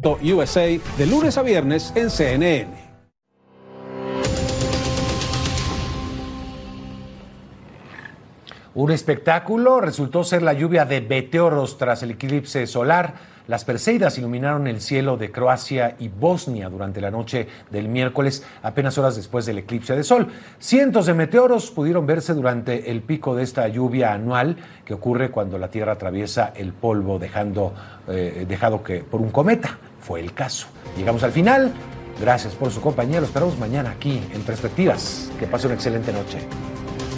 Moto USA de lunes a viernes en CNN. Un espectáculo resultó ser la lluvia de meteoros tras el eclipse solar. Las Perseidas iluminaron el cielo de Croacia y Bosnia durante la noche del miércoles, apenas horas después del eclipse de sol. Cientos de meteoros pudieron verse durante el pico de esta lluvia anual que ocurre cuando la Tierra atraviesa el polvo dejado por un cometa. Fue el caso. Llegamos al final. Gracias por su compañía. Lo esperamos mañana aquí en Perspectivas. Que pase una excelente noche.